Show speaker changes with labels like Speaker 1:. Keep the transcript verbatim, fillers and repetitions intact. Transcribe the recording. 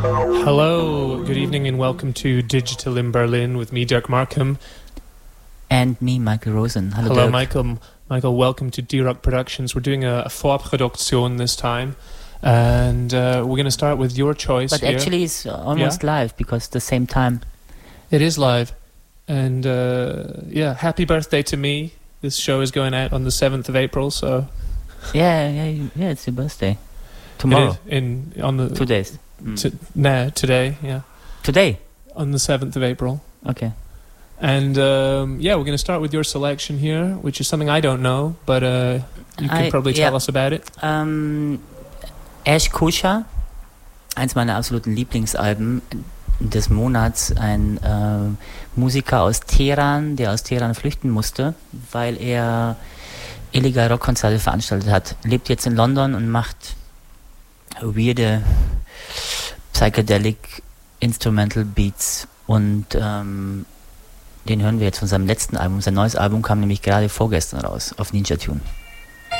Speaker 1: Hello, good evening and welcome to Digital in Berlin with me, Dirk Markham.
Speaker 2: And me, Michael Rosen. Hello,
Speaker 1: Hello,
Speaker 2: Dirk.
Speaker 1: Michael. Michael, welcome to D-Rock Productions. We're doing a, a Vorproduktion this time. And uh, we're going to start with your choice
Speaker 2: But
Speaker 1: here.
Speaker 2: actually it's almost
Speaker 1: Yeah?
Speaker 2: live because the same time.
Speaker 1: It is live. And uh, yeah, happy birthday to me. This show is going out on the seventh of April, so...
Speaker 2: Yeah, yeah, yeah, it's your birthday. Tomorrow.
Speaker 1: It is in, on the,
Speaker 2: Two days. Mm.
Speaker 1: T- nah, today, yeah.
Speaker 2: Today?
Speaker 1: On the seventh of April.
Speaker 2: Okay.
Speaker 1: And um, yeah, we're going to start with your selection here, which is something I don't know, but uh, you can
Speaker 2: I-
Speaker 1: probably tell
Speaker 2: yeah.
Speaker 1: us about it.
Speaker 2: Ähm, Ash Kusha, eins meiner absoluten Lieblingsalben des Monats, ein äh, Musiker aus Teheran, der aus Teheran flüchten musste, weil er illegal Rockkonzerte veranstaltet hat. Lebt jetzt in London und macht weirde Psychedelic Instrumental Beats und ähm, den hören wir jetzt von seinem letzten Album. Sein neues Album kam nämlich gerade vorgestern raus auf Ninja Tune.